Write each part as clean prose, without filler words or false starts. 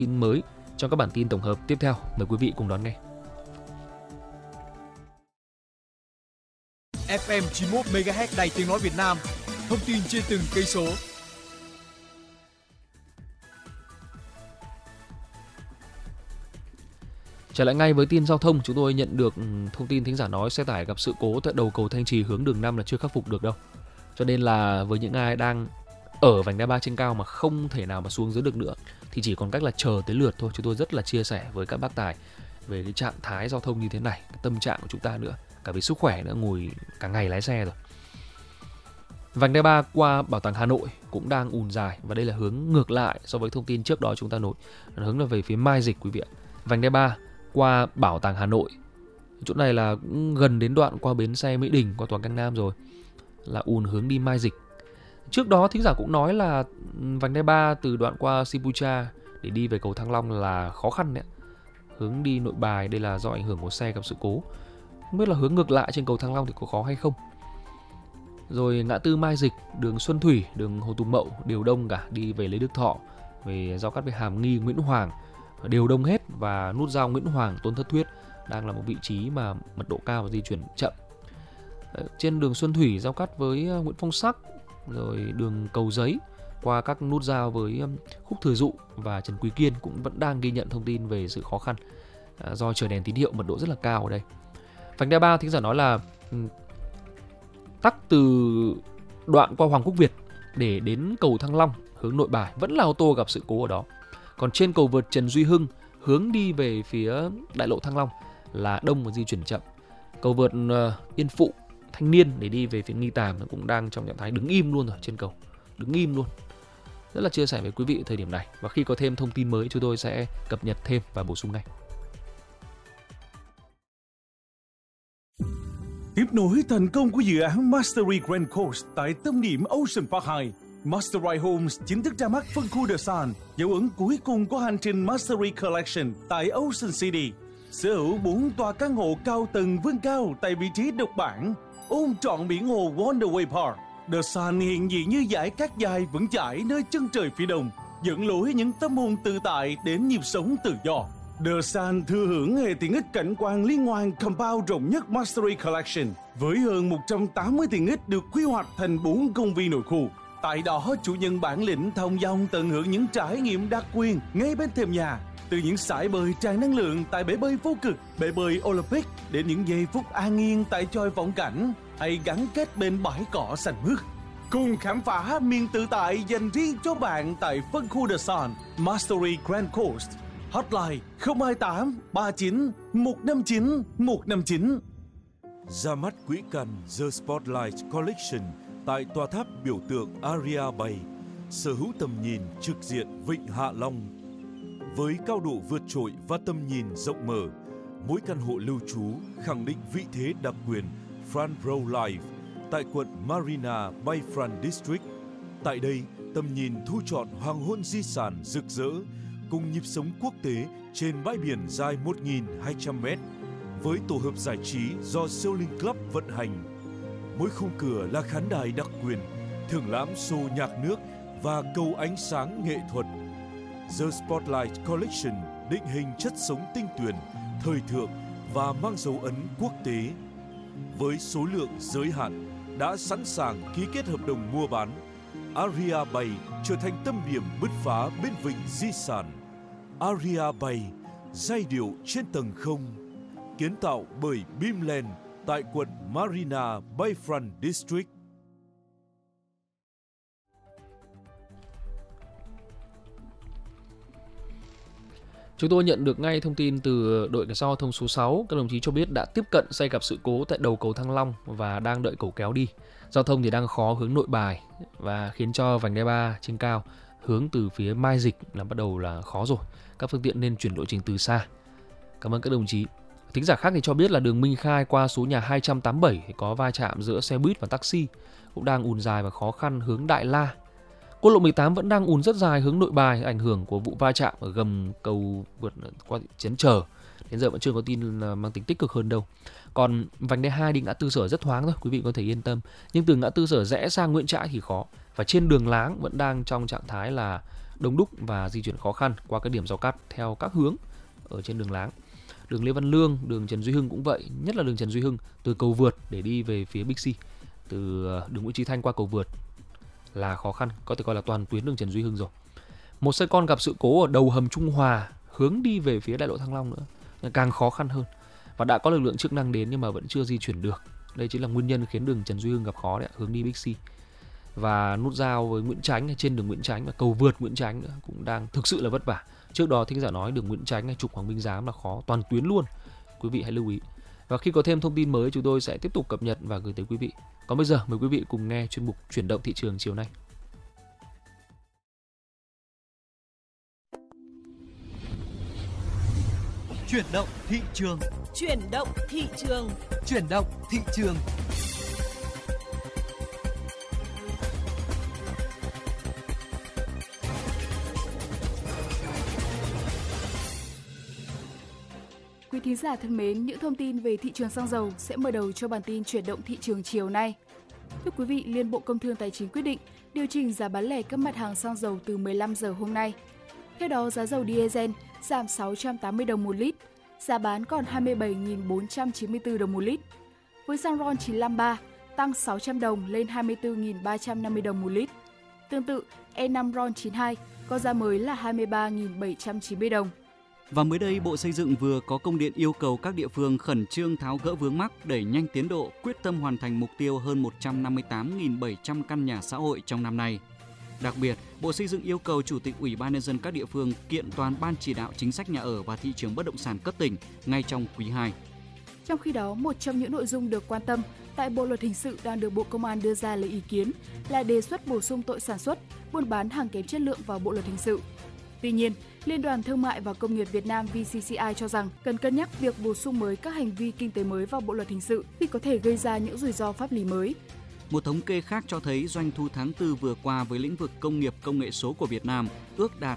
tin mới trong các bản tin tổng hợp tiếp theo. Mời quý vị cùng đón nghe. FM 91 MHz Đài Tiếng nói Việt Nam. Thông tin trên từng cây số. Trở lại ngay với tin giao thông, chúng tôi nhận được thông tin thính giả nói xe tải gặp sự cố tại đầu cầu Thanh Trì hướng đường 5 là chưa khắc phục được đâu. Cho nên là với những ai đang ở vành đai 3 trên cao mà không thể nào mà xuống dưới được nữa thì chỉ còn cách là chờ tới lượt thôi. Chúng tôi rất là chia sẻ với các bác tài về cái trạng thái giao thông như thế này, cái tâm trạng của chúng ta nữa, cả về sức khỏe nữa, ngồi cả ngày lái xe rồi. Vành đai 3 qua Bảo tàng Hà Nội cũng đang ùn dài và đây là hướng ngược lại so với thông tin trước đó chúng ta nối. Hướng là về phía Mai Dịch quý vị ạ. Vành đai 3 qua Bảo tàng Hà Nội. Chỗ này là cũng gần đến đoạn qua bến xe Mỹ Đình, qua tòa Cang Nam rồi. Là ùn hướng đi Mai Dịch. Trước đó thính giả cũng nói là vành đai 3 từ đoạn qua Sipucha để đi về cầu Thăng Long là khó khăn đấy. Hướng đi Nội Bài đây là do ảnh hưởng của xe gặp sự cố. Không biết là hướng ngược lại trên cầu Thăng Long thì có khó hay không. Rồi ngã tư Mai Dịch, đường Xuân Thủy, đường Hồ Tùng Mậu đều đông cả, đi về Lê Đức Thọ, về giao cắt với Hàm Nghi, Nguyễn Hoàng đều đông hết, và nút giao Nguyễn Hoàng, Tôn Thất Thuyết đang là một vị trí mà mật độ cao và di chuyển chậm. Trên đường Xuân Thủy giao cắt với Nguyễn Phong Sắc, rồi đường Cầu Giấy qua các nút giao với Khúc Thừa Dụ và Trần Quý Kiên cũng vẫn đang ghi nhận thông tin về sự khó khăn do trời đèn tín hiệu mật độ rất là cao ở đây. Vành đai 3 thính giả nói là tắc từ đoạn qua Hoàng Quốc Việt để đến cầu Thăng Long hướng Nội Bài vẫn là ô tô gặp sự cố ở đó. Còn trên cầu vượt Trần Duy Hưng hướng đi về phía đại lộ Thăng Long là đông và di chuyển chậm. Cầu vượt Yên Phụ, Thanh Niên để đi về phía Nghi Tàm cũng đang trong trạng thái đứng im luôn rồi, trên cầu đứng im luôn. Rất là chia sẻ với quý vị thời điểm này, và khi có thêm thông tin mới chúng tôi sẽ cập nhật thêm và bổ sung ngay. Tiếp nối thành công của dự án Mastery Grand Coast tại tâm điểm Ocean Park 2, Mastery Homes chính thức ra mắt phân khu The Sun, dấu ấn cuối cùng của hành trình Mastery Collection tại Ocean City. Sở hữu 4 tòa căn hộ cao tầng vươn cao tại vị trí độc bản, ôm trọn biển hồ Wonderway Park. The Sun hiện diện như dải cát dài vững chãi nơi chân trời phía đông, dẫn lối những tâm hồn tự tại đến nhịp sống tự do. The Sun thừa hưởng hệ tiện ích cảnh quan liên hoàn compound rộng nhất Mastery Collection, với hơn 180 tiện ích được quy hoạch thành 4 công viên nội khu. Tại đó, chủ nhân bản lĩnh thông dong tận hưởng những trải nghiệm đặc quyền ngay bên thềm nhà, từ những sải bơi tràn năng lượng tại bể bơi vô cực, bể bơi Olympic, đến những giây phút an yên tại chòi vọng cảnh, hay gắn kết bên bãi cỏ xanh mướt. Cùng khám phá miền tự tại dành riêng cho bạn tại phân khu The Sun, Mastery Grand Coast. Hotline 028 39 159 159. Ra mắt quỹ cần The Spotlight Collection tại tòa tháp biểu tượng Aria Bay, sở hữu tầm nhìn trực diện Vịnh Hạ Long. Với cao độ vượt trội và tầm nhìn rộng mở, mỗi căn hộ lưu trú khẳng định vị thế đặc quyền Front Row Life tại quận Marina Bayfront District. Tại đây, tầm nhìn thu trọn hoàng hôn di sản rực rỡ cùng nhịp sống quốc tế trên bãi biển dài 1.200m với tổ hợp giải trí do Sailing Club vận hành. Mỗi khung cửa là khán đài đặc quyền, thưởng lãm show nhạc nước và cầu ánh sáng nghệ thuật. The Spotlight Collection định hình chất sống tinh tuyển, thời thượng và mang dấu ấn quốc tế. Với số lượng giới hạn, đã sẵn sàng ký kết hợp đồng mua bán. Aria Bay trở thành tâm điểm bứt phá bên vịnh di sản. Aria Bay, giai điệu trên tầng không, kiến tạo bởi Beamland tại quận Marina Bayfront District. Chúng tôi nhận được ngay thông tin từ đội cảnh sát giao thông số 6. Các đồng chí cho biết đã tiếp cận xe gặp sự cố tại đầu cầu Thăng Long và đang đợi cầu kéo đi. Giao thông thì đang khó hướng Nội Bài và khiến cho vành đai 3 trên cao hướng từ phía Mai Dịch là bắt đầu là khó rồi. Các phương tiện nên chuyển lộ trình từ xa. Cảm ơn các đồng chí. Thính giả khác thì cho biết là đường Minh Khai qua số nhà 287 thì có va chạm giữa xe buýt và taxi, cũng đang ùn dài và khó khăn hướng Đại La. Quốc lộ 18 vẫn đang ùn rất dài hướng Nội Bài, ảnh hưởng của vụ va chạm ở gầm cầu vượt qua Trấn Trở. Đến giờ vẫn chưa có tin mang tính tích cực hơn đâu. Còn vành đai 2 đi ngã tư Sở rất thoáng thôi, quý vị có thể yên tâm. Nhưng từ ngã tư Sở rẽ sang Nguyễn Trãi thì khó. Và trên đường Láng vẫn đang trong trạng thái là đông đúc và di chuyển khó khăn qua các điểm giao cắt theo các hướng ở trên đường láng. Đường Lê Văn Lương, đường Trần Duy Hưng cũng vậy, nhất là đường Trần Duy Hưng từ cầu vượt để đi về phía Bixi, từ đường Nguyễn Chí Thanh qua cầu vượt là khó khăn, có thể coi là toàn tuyến đường Trần Duy Hưng rồi. Một xe con gặp sự cố ở đầu hầm Trung Hòa hướng đi về phía đại lộ Thăng Long nữa, càng khó khăn hơn. Và đã có lực lượng chức năng đến nhưng mà vẫn chưa di chuyển được. Đây chính là nguyên nhân khiến đường Trần Duy Hưng gặp khó đấy, hướng đi Bixi. Và nút giao với Nguyễn Chánh, trên đường Nguyễn Chánh và cầu vượt Nguyễn Chánh nữa cũng đang thực sự là vất vả. Trước đó thính giả nói đường Nguyễn Chánh hay trục Hoàng Minh Giám là khó toàn tuyến luôn. Quý vị hãy lưu ý. Và khi có thêm thông tin mới chúng tôi sẽ tiếp tục cập nhật và gửi tới quý vị. Còn bây giờ mời quý vị cùng nghe chuyên mục Chuyển động thị trường chiều nay. Chuyển động thị trường. Chuyển động thị trường. Chuyển động thị trường. Quý thính giả thân mến, những thông tin về thị trường xăng dầu sẽ mở đầu cho bản tin chuyển động thị trường chiều nay. Thưa quý vị, Liên Bộ Công Thương Tài chính quyết định điều chỉnh giá bán lẻ các mặt hàng xăng dầu từ 15 giờ hôm nay. Theo đó, giá dầu diesel giảm 680 đồng một lít, giá bán còn 27.494 đồng một lít. Với xăng RON 953 tăng 600 đồng lên 24.350 đồng một lít. Tương tự, E5 RON 92 có giá mới là 23.790 đồng. Và mới đây, Bộ Xây dựng vừa có công điện yêu cầu các địa phương khẩn trương tháo gỡ vướng mắc, đẩy nhanh tiến độ, quyết tâm hoàn thành mục tiêu hơn 158.700 căn nhà xã hội trong năm nay. Đặc biệt, Bộ Xây dựng yêu cầu Chủ tịch Ủy ban nhân dân các địa phương kiện toàn Ban chỉ đạo chính sách nhà ở và thị trường bất động sản cấp tỉnh ngay trong quý 2. Trong khi đó, một trong những nội dung được quan tâm tại Bộ Luật Hình sự đang được Bộ Công an đưa ra lấy ý kiến là đề xuất bổ sung tội sản xuất, buôn bán hàng kém chất lượng vào Bộ Luật Hình sự. Tuy nhiên, Liên đoàn Thương mại và Công nghiệp Việt Nam VCCI cho rằng cần cân nhắc việc bổ sung mới các hành vi kinh tế mới vào Bộ Luật Hình sự vì có thể gây ra những rủi ro pháp lý mới. Một thống kê khác cho thấy doanh thu tháng 4 vừa qua với lĩnh vực công nghiệp công nghệ số của Việt Nam ước đạt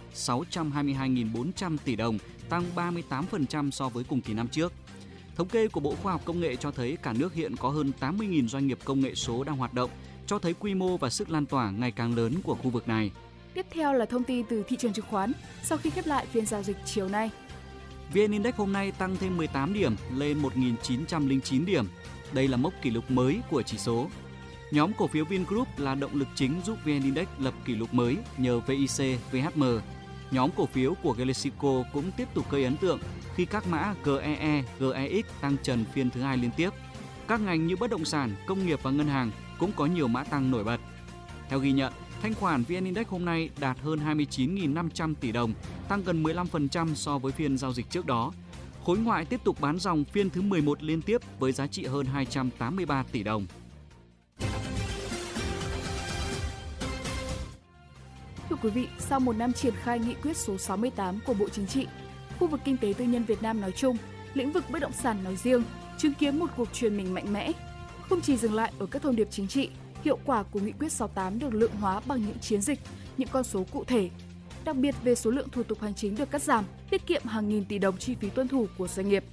622.400 tỷ đồng, tăng 38% so với cùng kỳ năm trước. Thống kê của Bộ Khoa học Công nghệ cho thấy cả nước hiện có hơn 80.000 doanh nghiệp công nghệ số đang hoạt động, cho thấy quy mô và sức lan tỏa ngày càng lớn của khu vực này. Tiếp theo là thông tin từ thị trường chứng khoán sau khi khép lại phiên giao dịch chiều nay. VN Index hôm nay tăng thêm 18 điểm lên 1.909 điểm. Đây là mốc kỷ lục mới của chỉ số. Nhóm cổ phiếu Vingroup là động lực chính giúp VN Index lập kỷ lục mới nhờ VIC, VHM. Nhóm cổ phiếu của Galesico cũng tiếp tục gây ấn tượng khi các mã GEE, GEX tăng trần phiên thứ 2 liên tiếp. Các ngành như bất động sản, công nghiệp và ngân hàng cũng có nhiều mã tăng nổi bật. Theo ghi nhận, thanh khoản VN Index hôm nay đạt hơn 29.500 tỷ đồng, tăng gần 15% so với phiên giao dịch trước đó. Khối ngoại tiếp tục bán dòng phiên thứ 11 liên tiếp với giá trị hơn 283 tỷ đồng. Thưa quý vị, sau một năm triển khai nghị quyết số 68 của Bộ Chính trị, khu vực kinh tế tư nhân Việt Nam nói chung, lĩnh vực bất động sản nói riêng, chứng kiến một cuộc chuyển mình mạnh mẽ. Không chỉ dừng lại ở các thông điệp chính trị, hiệu quả của nghị quyết 68 được lượng hóa bằng những chiến dịch, những con số cụ thể. Đặc biệt về số lượng thủ tục hành chính được cắt giảm, tiết kiệm hàng nghìn tỷ đồng chi phí tuân thủ của doanh nghiệp.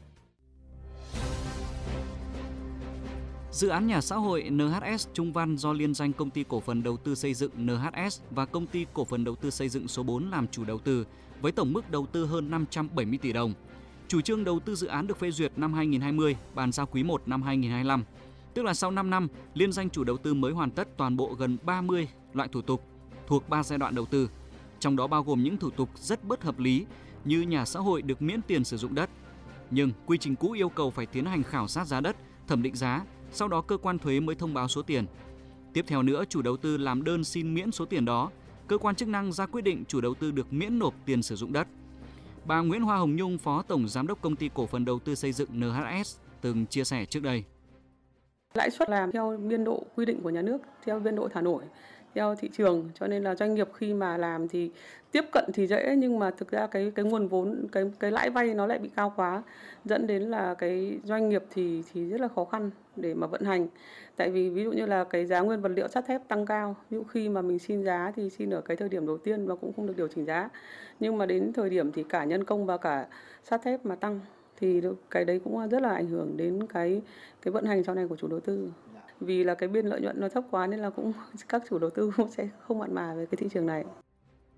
Dự án nhà xã hội NHS Trung Văn do liên danh Công ty Cổ phần Đầu tư Xây dựng NHS và Công ty Cổ phần Đầu tư Xây dựng số 4 làm chủ đầu tư với tổng mức đầu tư hơn 570 tỷ đồng. Chủ trương đầu tư dự án được phê duyệt năm 2020, bàn giao quý 1 năm 2025. Tức là sau 5 năm, liên danh chủ đầu tư mới hoàn tất toàn bộ gần 30 loại thủ tục thuộc 3 giai đoạn đầu tư. Trong đó bao gồm những thủ tục rất bất hợp lý như nhà xã hội được miễn tiền sử dụng đất. Nhưng quy trình cũ yêu cầu phải tiến hành khảo sát giá đất, thẩm định giá, sau đó cơ quan thuế mới thông báo số tiền. Tiếp theo nữa, chủ đầu tư làm đơn xin miễn số tiền đó. Cơ quan chức năng ra quyết định chủ đầu tư được miễn nộp tiền sử dụng đất. Bà Nguyễn Hoa Hồng Nhung, Phó Tổng Giám đốc Công ty Cổ phần Đầu tư Xây dựng NHS, từng chia sẻ trước đây. Lãi suất làm theo biên độ quy định của nhà nước, theo biên độ thả nổi, theo thị trường, cho nên là doanh nghiệp khi mà làm thì tiếp cận thì dễ, nhưng mà thực ra cái nguồn vốn, cái lãi vay nó lại bị cao quá, dẫn đến là cái doanh nghiệp thì rất là khó khăn để mà vận hành. Tại vì ví dụ như là cái giá nguyên vật liệu sắt thép tăng cao, ví dụ khi mà mình xin giá thì xin ở cái thời điểm đầu tiên và cũng không được điều chỉnh giá, nhưng mà đến thời điểm thì cả nhân công và cả sắt thép mà tăng thì cái đấy cũng rất là ảnh hưởng đến cái vận hành sau này của chủ đầu tư. Vì là cái biên lợi nhuận nó thấp quá nên là cũng các chủ đầu tư cũng sẽ không mặn mà về cái thị trường này.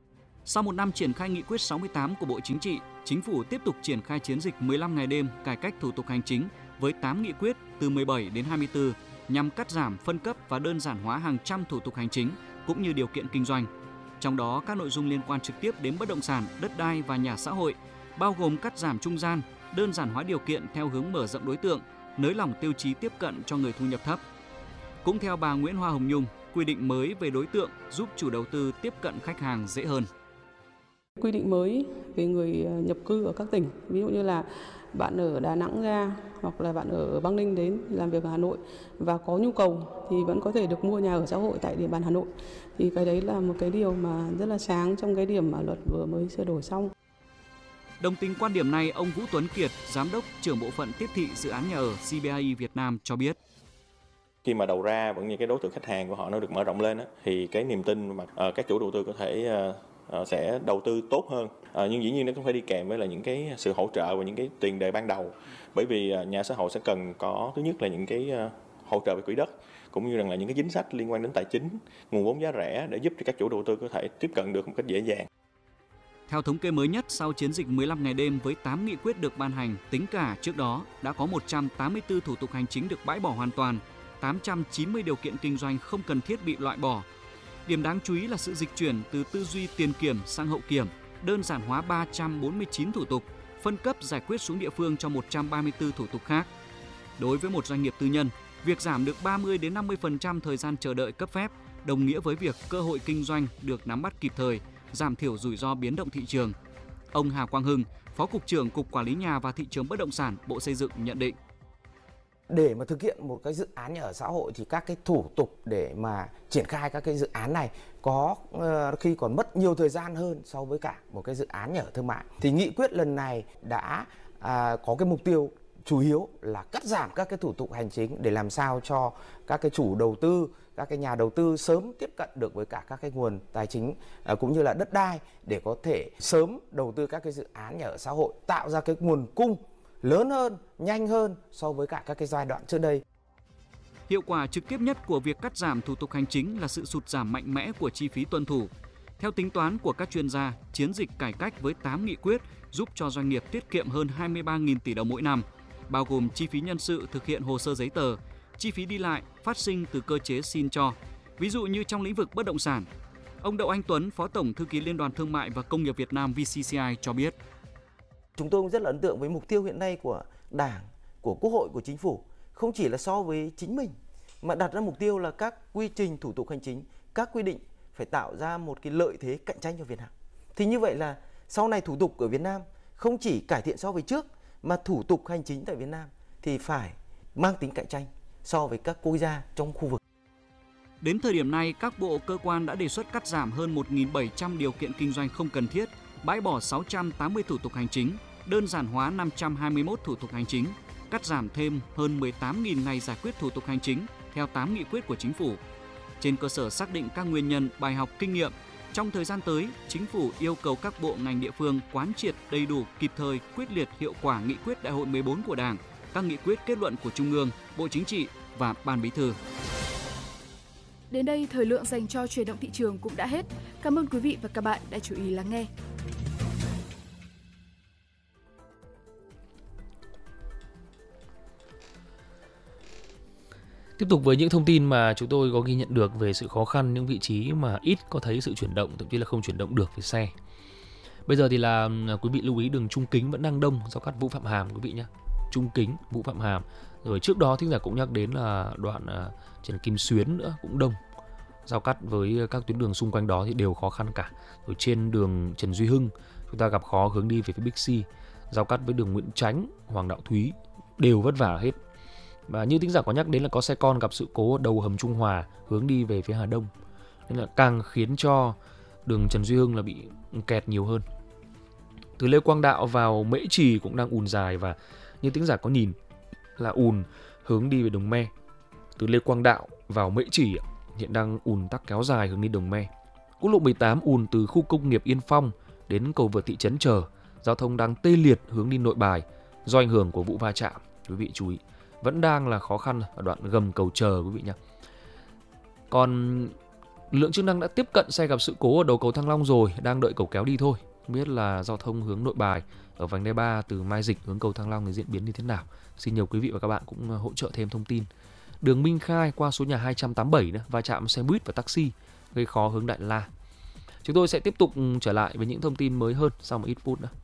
Sau một năm triển khai nghị quyết 68 của Bộ Chính trị, Chính phủ tiếp tục triển khai chiến dịch 15 ngày đêm cải cách thủ tục hành chính với 8 nghị quyết từ 17 đến 24 nhằm cắt giảm, phân cấp và đơn giản hóa hàng trăm thủ tục hành chính cũng như điều kiện kinh doanh. Trong đó, các nội dung liên quan trực tiếp đến bất động sản, đất đai và nhà xã hội, bao gồm cắt giảm trung gian, đơn giản hóa điều kiện theo hướng mở rộng đối tượng, nới lỏng tiêu chí tiếp cận cho người thu nhập thấp. Cũng theo bà Nguyễn Hoa Hồng Nhung, quy định mới về đối tượng giúp chủ đầu tư tiếp cận khách hàng dễ hơn. Quy định mới về người nhập cư ở các tỉnh, ví dụ như là bạn ở Đà Nẵng ra hoặc là bạn ở Bắc Ninh đến làm việc ở Hà Nội và có nhu cầu thì vẫn có thể được mua nhà ở xã hội tại địa bàn Hà Nội. Thì cái đấy là một cái điều mà rất là sáng trong cái điểm mà luật vừa mới sửa đổi xong. Đồng tình quan điểm này, ông Vũ Tuấn Kiệt, Giám đốc trưởng bộ phận tiếp thị dự án nhà ở CBRE Việt Nam cho biết. Khi mà đầu ra vẫn như cái đối tượng khách hàng của họ nó được mở rộng lên thì cái niềm tin mà các chủ đầu tư có thể sẽ đầu tư tốt hơn, nhưng dĩ nhiên nó cũng phải đi kèm với là những cái sự hỗ trợ và những cái tiền đề ban đầu, bởi vì nhà xã hội sẽ cần có thứ nhất là những cái hỗ trợ về quỹ đất cũng như là những cái chính sách liên quan đến tài chính, nguồn vốn giá rẻ để giúp cho các chủ đầu tư có thể tiếp cận được một cách dễ dàng. Theo thống kê mới nhất, sau chiến dịch 15 ngày đêm với 8 nghị quyết được ban hành, tính cả trước đó đã có 184 thủ tục hành chính được bãi bỏ hoàn toàn, 890 điều kiện kinh doanh không cần thiết bị loại bỏ. Điểm đáng chú ý là sự dịch chuyển từ tư duy tiền kiểm sang hậu kiểm, đơn giản hóa 349 thủ tục, phân cấp giải quyết xuống địa phương cho 134 thủ tục khác. Đối với một doanh nghiệp tư nhân, việc giảm được 30 đến 50% thời gian chờ đợi cấp phép đồng nghĩa với việc cơ hội kinh doanh được nắm bắt kịp thời, giảm thiểu rủi ro biến động thị trường. Ông Hà Quang Hưng, Phó Cục trưởng Cục Quản lý Nhà và Thị trường Bất động sản, Bộ Xây dựng nhận định. Để mà thực hiện một cái dự án nhà ở xã hội thì các cái thủ tục để mà triển khai các cái dự án này có khi còn mất nhiều thời gian hơn so với cả một cái dự án nhà ở thương mại. Thì nghị quyết lần này đã có cái mục tiêu chủ yếu là cắt giảm các cái thủ tục hành chính để làm sao cho các cái chủ đầu tư, các cái nhà đầu tư sớm tiếp cận được với cả các cái nguồn tài chính cũng như là đất đai để có thể sớm đầu tư các cái dự án nhà ở xã hội, tạo ra cái nguồn cung lớn hơn, nhanh hơn so với cả các cái giai đoạn trước đây. Hiệu quả trực tiếp nhất của việc cắt giảm thủ tục hành chính là sự sụt giảm mạnh mẽ của chi phí tuân thủ. Theo tính toán của các chuyên gia, chiến dịch cải cách với 8 nghị quyết giúp cho doanh nghiệp tiết kiệm hơn 23.000 tỷ đồng mỗi năm, bao gồm chi phí nhân sự thực hiện hồ sơ giấy tờ, chi phí đi lại phát sinh từ cơ chế xin cho. Ví dụ như trong lĩnh vực bất động sản, ông Đậu Anh Tuấn, Phó Tổng Thư ký Liên đoàn Thương mại và Công nghiệp Việt Nam VCCI cho biết. Chúng tôi cũng rất là ấn tượng với mục tiêu hiện nay của Đảng, của Quốc hội, của Chính phủ, không chỉ là so với chính mình, mà đặt ra mục tiêu là các quy trình thủ tục hành chính, các quy định phải tạo ra một cái lợi thế cạnh tranh cho Việt Nam. Thì như vậy là sau này thủ tục ở Việt Nam không chỉ cải thiện so với trước, mà thủ tục hành chính tại Việt Nam thì phải mang tính cạnh tranh so với các quốc gia trong khu vực. Đến thời điểm này, các bộ cơ quan đã đề xuất cắt giảm hơn 1.700 điều kiện kinh doanh không cần thiết, bãi bỏ 680 thủ tục hành chính, đơn giản hóa 521 thủ tục hành chính, cắt giảm thêm hơn 18.000 ngày giải quyết thủ tục hành chính theo 8 nghị quyết của Chính phủ. Trên cơ sở xác định các nguyên nhân, bài học, kinh nghiệm, trong thời gian tới, Chính phủ yêu cầu các bộ ngành địa phương quán triệt đầy đủ, kịp thời, quyết liệt, hiệu quả nghị quyết Đại hội 14 của Đảng, các nghị quyết kết luận của Trung ương, Bộ Chính trị và Ban Bí thư. Đến đây, thời lượng dành cho chuyển động thị trường cũng đã hết. Cảm ơn quý vị và các bạn đã chú ý lắng nghe. Tiếp tục với những thông tin mà chúng tôi có ghi nhận được về sự khó khăn những vị trí mà ít có thấy sự chuyển động, thậm chí là không chuyển động được về xe. Bây giờ thì là quý vị lưu ý đường Trung Kính vẫn đang đông, giao cắt Vũ Phạm Hàm quý vị nhé. Trung Kính, Vũ Phạm Hàm. Rồi trước đó thính giả cũng nhắc đến là đoạn Trần Kim Xuyến nữa cũng đông. Giao cắt với các tuyến đường xung quanh đó thì đều khó khăn cả. Rồi trên đường Trần Duy Hưng chúng ta gặp khó hướng đi về phía Bixi. Giao cắt với đường Nguyễn Chánh, Hoàng Đạo Thúy đều vất vả hết. Và như thính giả có nhắc đến là có xe con gặp sự cố đầu hầm Trung Hòa hướng đi về phía Hà Đông, nên là càng khiến cho đường Trần Duy Hưng là bị kẹt nhiều hơn. Từ Lê Quang Đạo vào Mễ Trì cũng đang ùn dài, và như thính giả có nhìn là ùn hướng đi về Đồng Me. Từ Lê Quang Đạo vào Mễ Trì hiện đang ùn tắc kéo dài hướng đi Đồng Me. Quốc lộ 18 ùn từ khu công nghiệp Yên Phong đến cầu vượt thị trấn Chờ, giao thông đang tê liệt hướng đi Nội Bài do ảnh hưởng của vụ va chạm. Quý vị chú ý, vẫn đang là khó khăn ở đoạn gầm cầu Chờ quý vị nhé. Còn Lực lượng chức năng đã tiếp cận xe gặp sự cố ở đầu cầu Thăng Long rồi, đang đợi cầu kéo đi thôi. Không biết là giao thông hướng Nội Bài ở vành đai 3 từ Mai Dịch hướng cầu Thăng Long thì diễn biến như thế nào. Xin nhờ quý vị và các bạn cũng hỗ trợ thêm thông tin. Đường Minh Khai qua số nhà 287 nữa, va chạm xe buýt và taxi gây khó hướng Đại La. Chúng tôi sẽ tiếp tục trở lại với những thông tin mới hơn sau một ít phút nữa.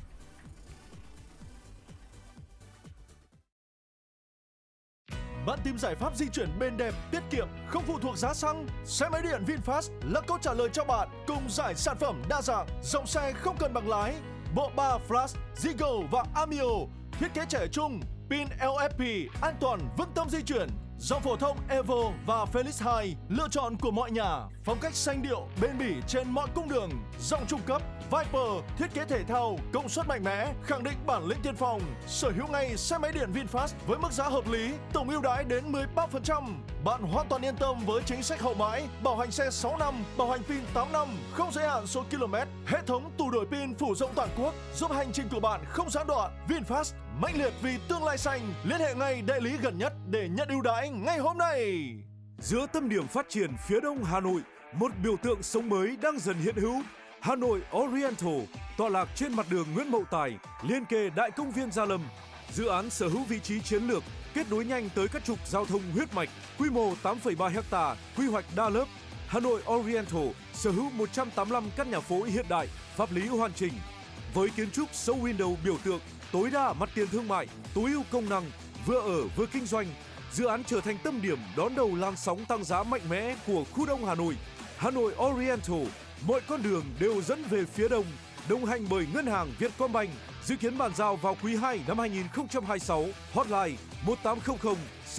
Bạn tìm giải pháp di chuyển bền đẹp, tiết kiệm, không phụ thuộc giá xăng? Xe máy điện VinFast là câu trả lời cho bạn cùng giải sản phẩm đa dạng, dòng xe không cần bằng lái, bộ ba Flash, Zigo và Amio, thiết kế trẻ trung, pin LFP, an toàn, vững tâm di chuyển. Dòng phổ thông Evo và Felix 2, lựa chọn của mọi nhà, phong cách xanh điệu, bền bỉ trên mọi cung đường. Dòng trung cấp Viper, thiết kế thể thao, công suất mạnh mẽ, khẳng định bản lĩnh tiên phong. Sở hữu ngay xe máy điện VinFast với mức giá hợp lý, tổng ưu đãi đến 13%. Bạn hoàn toàn yên tâm với chính sách hậu mãi, bảo hành xe 6 năm, bảo hành pin 8 năm, không giới hạn số km, hệ thống tủ đổi pin phủ rộng toàn quốc, giúp hành trình của bạn không gián đoạn. VinFast, mãnh liệt vì tương lai xanh. Liên hệ ngay đại lý gần nhất để nhận ưu đãi ngay hôm nay. Giữa tâm điểm phát triển phía đông Hà Nội, một biểu tượng sống mới đang dần hiện hữu. Hà Nội Oriental, tọa lạc trên mặt đường Nguyễn Mậu Tài, liên kề Đại công viên Gia Lâm. Dự án sở hữu vị trí chiến lược, kết nối nhanh tới các trục giao thông huyết mạch, quy mô 8,3 ha, quy hoạch đa lớp. Hà Nội Oriental sở hữu 185 căn nhà phố hiện đại, pháp lý hoàn chỉnh. Với kiến trúc show window biểu tượng, tối đa mặt tiền thương mại, tối ưu công năng, vừa ở vừa kinh doanh, dự án trở thành tâm điểm đón đầu làn sóng tăng giá mạnh mẽ của khu đông Hà Nội. Hà Nội Oriental, mọi con đường đều dẫn về phía đông, đồng hành bởi ngân hàng Vietcombank, dự kiến bàn giao vào quý 2 năm 2026. Hotline 1800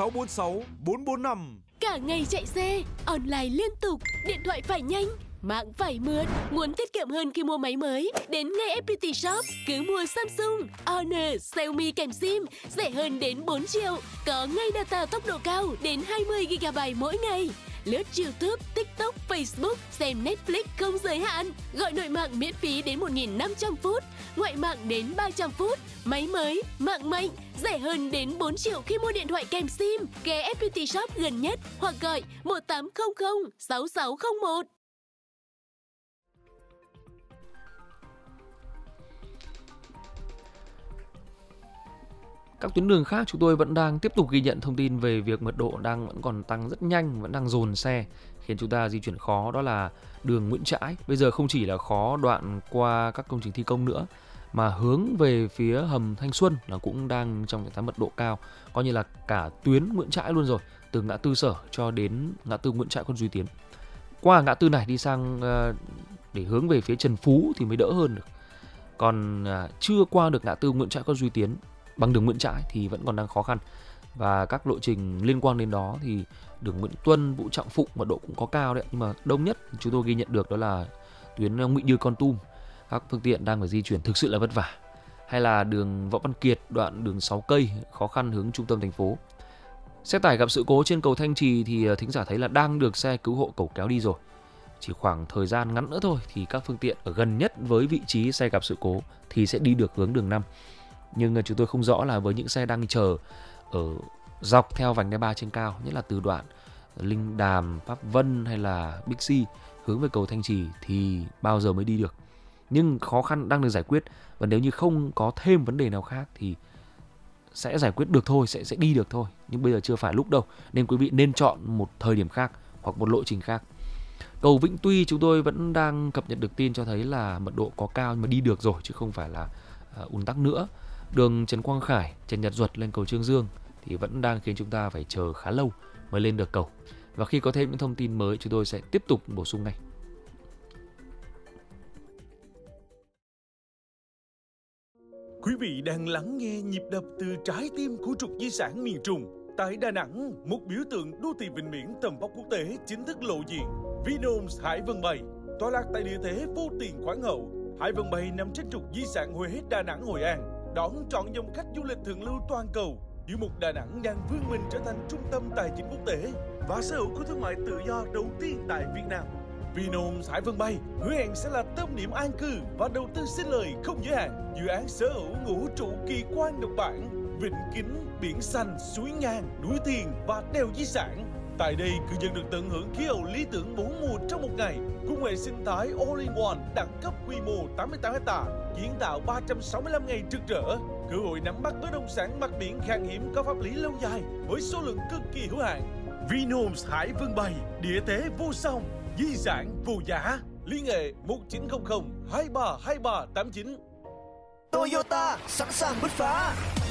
646 445. Cả ngày chạy xe, online liên tục, điện thoại phải nhanh, mạng phải mượt. Muốn tiết kiệm hơn khi mua máy mới? Đến ngay FPT Shop, cứ mua Samsung, Honor, Xiaomi kèm SIM, rẻ hơn đến 4 triệu. Có ngay data tốc độ cao đến 20 GB mỗi ngày. Lướt YouTube, TikTok, Facebook, xem Netflix không giới hạn. Gọi nội mạng miễn phí đến 1.500 phút, ngoại mạng đến 300 phút. Máy mới, mạng mạnh, rẻ hơn đến 4 triệu khi mua điện thoại kèm SIM. Ghé FPT Shop gần nhất hoặc gọi 1800 6601. Các tuyến đường khác chúng tôi vẫn đang tiếp tục ghi nhận thông tin về việc mật độ vẫn còn tăng rất nhanh, vẫn đang dồn xe, khiến chúng ta di chuyển khó. Đó là đường Nguyễn Trãi. Bây giờ không chỉ là khó đoạn qua các công trình thi công nữa, mà hướng về phía hầm Thanh Xuân là cũng đang trong trạng thái mật độ cao, coi như là cả tuyến Nguyễn Trãi luôn rồi, từ ngã tư Sở cho đến ngã tư Nguyễn Trãi Quân Duy Tiến. Qua ngã tư này đi sang để hướng về phía Trần Phú thì mới đỡ hơn được. Còn chưa qua được ngã tư Nguyễn Trãi Quân Duy Tiến bằng đường Nguyễn Trãi thì vẫn còn đang khó khăn. Và các lộ trình liên quan đến đó thì đường Nguyễn Tuân, Vũ Trọng Phụng mật độ cũng có cao đấy, nhưng mà đông nhất chúng tôi ghi nhận được đó là tuyến Ngụy Như Kon Tum. Các phương tiện đang phải di chuyển thực sự là vất vả. Hay là đường Võ Văn Kiệt, đoạn đường 6 cây khó khăn hướng trung tâm thành phố. Xe tải gặp sự cố trên cầu Thanh Trì thì thính giả thấy là đang được xe cứu hộ cầu kéo đi rồi. Chỉ khoảng thời gian ngắn nữa thôi thì các phương tiện ở gần nhất với vị trí xe gặp sự cố thì sẽ đi được hướng đường 5. Nhưng chúng tôi không rõ là với những xe đang chờ ở dọc theo vành đai 3 trên cao, nhất là từ đoạn Linh Đàm, Pháp Vân hay là Bixi hướng về cầu Thanh Trì thì bao giờ mới đi được. Nhưng khó khăn đang được giải quyết, và nếu như không có thêm vấn đề nào khác thì sẽ giải quyết được thôi, sẽ đi được thôi. Nhưng bây giờ chưa phải lúc đâu, nên quý vị nên chọn một thời điểm khác hoặc một lộ trình khác. Cầu Vĩnh Tuy chúng tôi vẫn đang cập nhật được tin cho thấy là mật độ có cao nhưng mà đi được rồi, chứ không phải là ùn tắc nữa. Đường Trần Quang Khải, Trần Nhật Duật lên cầu Trương Dương thì vẫn đang khiến chúng ta phải chờ khá lâu mới lên được cầu. Và khi có thêm những thông tin mới chúng tôi sẽ tiếp tục bổ sung ngay. Quý vị đang lắng nghe nhịp đập từ trái tim của trục di sản miền Trung. Tại Đà Nẵng, một biểu tượng đô thị vịnh biển tầm vóc quốc tế chính thức lộ diện. Vinhomes Hải Vân Bay, tọa lạc tại địa thế vô tiền khoáng hậu. Hải Vân Bay nằm trên trục di sản Huế, Đà Nẵng, Hội An, đón trọn dòng khách du lịch thượng lưu toàn cầu. Tiểu mục Đà Nẵng đang vươn mình trở thành trung tâm tài chính quốc tế và sở hữu khu thương mại tự do đầu tiên tại Việt Nam. Vinhomes Hải Vân Bay hứa hẹn sẽ là tâm điểm an cư và đầu tư sinh lời không giới hạn. Dự án sở hữu ngũ trụ kỳ quan độc bản, vịnh kính, biển xanh, suối ngang, núi tiền và đèo di sản. Tại đây, cư dân được tận hưởng khí hậu lý tưởng 4 mùa trong một ngày, cùng hệ sinh thái All-in-One đẳng cấp quy mô 88 ha, kiến tạo 365 ngày trực trở, cơ hội nắm bắt bất động sản mặt biển khan hiếm có pháp lý lâu dài với số lượng cực kỳ hữu hạn. Vinhomes Hải Vân Bày, địa thế vô song, di sản vô giá. Liên hệ 1900 232389. Toyota sẵn sàng bứt phá.